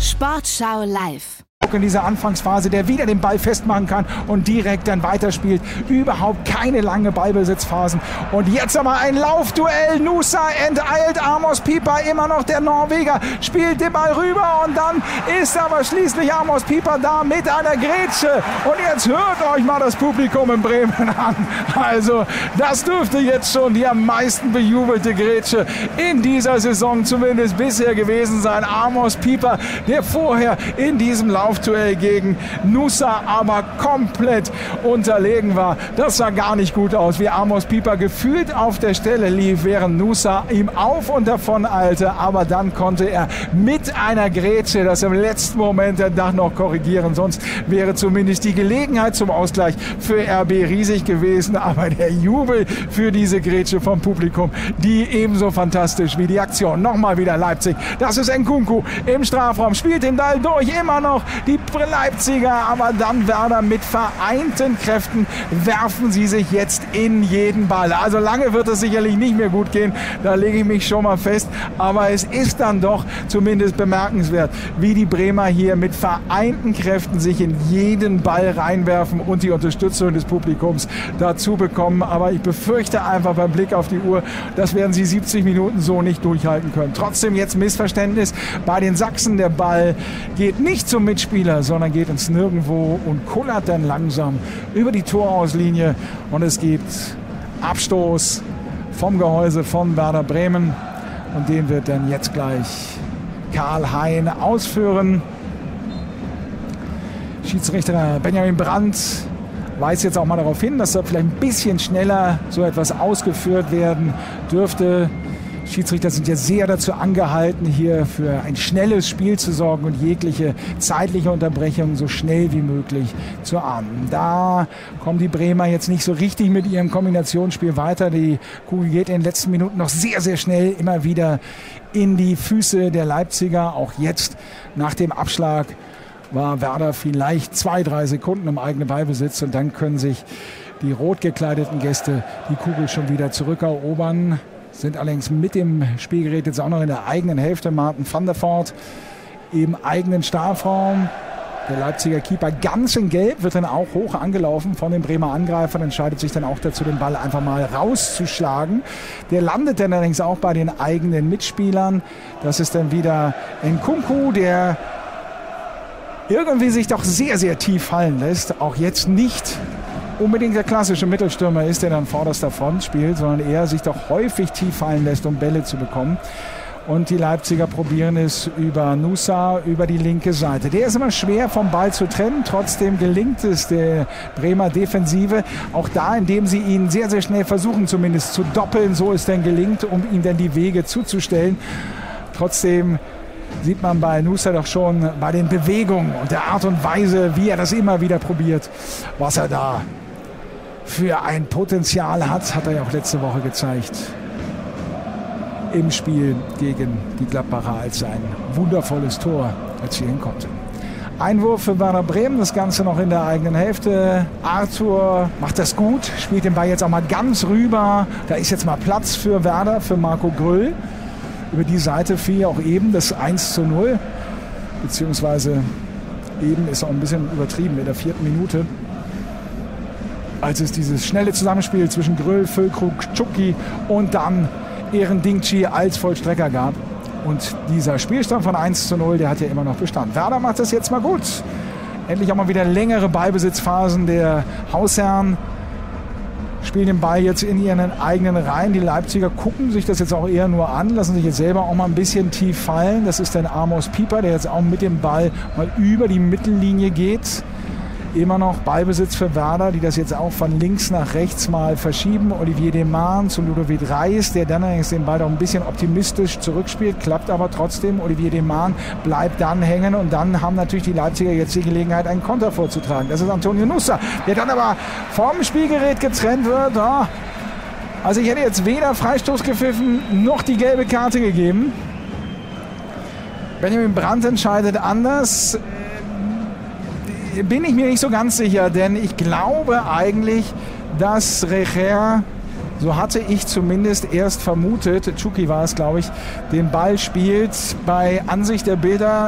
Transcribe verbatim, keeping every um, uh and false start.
Sportschau live. In dieser Anfangsphase, der wieder den Ball festmachen kann und direkt dann weiterspielt. Überhaupt keine lange Ballbesitzphasen. Und jetzt aber ein Laufduell. Nusa enteilt Amos Pieper, immer noch der Norweger, spielt den Ball rüber und dann ist aber schließlich Amos Pieper da mit einer Grätsche. Und jetzt hört euch mal das Publikum in Bremen an. Also das dürfte jetzt schon die am meisten bejubelte Grätsche in dieser Saison zumindest bisher gewesen sein. Amos Pieper, der vorher in diesem Lauf gegen Nusa aber komplett unterlegen war. Das sah gar nicht gut aus, wie Amos Pieper gefühlt auf der Stelle lief, während Nusa ihm auf und davon eilte. Aber dann konnte er mit einer Grätsche das im letzten Moment der Dach noch korrigieren. Sonst wäre zumindest die Gelegenheit zum Ausgleich für R B riesig gewesen. Aber der Jubel für diese Grätsche vom Publikum, die ebenso fantastisch wie die Aktion. Nochmal wieder Leipzig. Das ist Nkunku im Strafraum, spielt den Ball durch, immer noch die Leipziger, aber dann Werder mit vereinten Kräften werfen sie sich jetzt in jeden Ball. Also lange wird es sicherlich nicht mehr gut gehen, da lege ich mich schon mal fest, aber es ist dann doch zumindest bemerkenswert, wie die Bremer hier mit vereinten Kräften sich in jeden Ball reinwerfen und die Unterstützung des Publikums dazu bekommen. Aber ich befürchte einfach beim Blick auf die Uhr, das werden sie siebzig Minuten so nicht durchhalten können. Trotzdem jetzt Missverständnis bei den Sachsen, der Ball geht nicht zum Mitspieler, sondern geht ins Nirgendwo und kullert dann langsam über die Torauslinie und es gibt Abstoß vom Gehäuse von Werder Bremen und den wird dann jetzt gleich Karl Hein ausführen. Schiedsrichter Benjamin Brandt weist jetzt auch mal darauf hin, dass da vielleicht ein bisschen schneller so etwas ausgeführt werden dürfte. Schiedsrichter sind ja sehr dazu angehalten, hier für ein schnelles Spiel zu sorgen und jegliche zeitliche Unterbrechung so schnell wie möglich zu ahnden. Da kommen die Bremer jetzt nicht so richtig mit ihrem Kombinationsspiel weiter. Die Kugel geht in den letzten Minuten noch sehr, sehr schnell immer wieder in die Füße der Leipziger. Auch jetzt nach dem Abschlag war Werder vielleicht zwei, drei Sekunden im eigenen Ballbesitz und dann können sich die rot gekleideten Gäste die Kugel schon wieder zurückerobern. Sind allerdings mit dem Spielgerät jetzt auch noch in der eigenen Hälfte. Martin van der Voort im eigenen Strafraum. Der Leipziger Keeper ganz in Gelb wird dann auch hoch angelaufen von den Bremer Angreifern. Entscheidet sich dann auch dazu, den Ball einfach mal rauszuschlagen. Der landet dann allerdings auch bei den eigenen Mitspielern. Das ist dann wieder Nkunku, der irgendwie sich doch sehr, sehr tief fallen lässt. Auch jetzt nicht unbedingt der klassische Mittelstürmer ist, der dann vorderster Front spielt, sondern eher sich doch häufig tief fallen lässt, um Bälle zu bekommen. Und die Leipziger probieren es über Nusa, über die linke Seite. Der ist immer schwer vom Ball zu trennen, trotzdem gelingt es der Bremer Defensive, auch da, indem sie ihn sehr, sehr schnell versuchen zumindest zu doppeln, so es denn gelingt, um ihm dann die Wege zuzustellen. Trotzdem sieht man bei Nusa doch schon bei den Bewegungen und der Art und Weise, wie er das immer wieder probiert, was er da für ein Potenzial hat, hat er ja auch letzte Woche gezeigt im Spiel gegen die Gladbacher, als ein wundervolles Tor erzielen konnte. Einwurf für Werder Bremen, das Ganze noch in der eigenen Hälfte. Arthur macht das gut, spielt den Ball jetzt auch mal ganz rüber. Da ist jetzt mal Platz für Werder, für Marco Grüll. Über die Seite fiel auch eben das eins zu null, beziehungsweise eben ist auch ein bisschen übertrieben in der vierten Minute, als es dieses schnelle Zusammenspiel zwischen Grüll, Füllkrug, Tschucki und dann Eren Dingchi als Vollstrecker gab. Und dieser Spielstand von eins zu null, der hat ja immer noch Bestand. Werder macht das jetzt mal gut. Endlich auch mal wieder längere Ballbesitzphasen der Hausherren. Spielen den Ball jetzt in ihren eigenen Reihen. Die Leipziger gucken sich das jetzt auch eher nur an, lassen sich jetzt selber auch mal ein bisschen tief fallen. Das ist dann Amos Pieper, der jetzt auch mit dem Ball mal über die Mittellinie geht. Immer noch Ballbesitz für Werder, die das jetzt auch von links nach rechts mal verschieben. Olivier Deman zu Ludovic Reis, der dann allerdings den Ball doch ein bisschen optimistisch zurückspielt, klappt aber trotzdem. Olivier Deman bleibt dann hängen und dann haben natürlich die Leipziger jetzt die Gelegenheit, einen Konter vorzutragen. Das ist Antonio Nusa, der dann aber vom Spielgerät getrennt wird. Oh. Also ich hätte jetzt weder Freistoß gepfiffen, noch die gelbe Karte gegeben. Benjamin Brandt entscheidet anders. Bin ich mir nicht so ganz sicher, denn ich glaube eigentlich, dass Recher, so hatte ich zumindest erst vermutet, Tschucki war es, glaube ich, den Ball spielt. Bei Ansicht der Bilder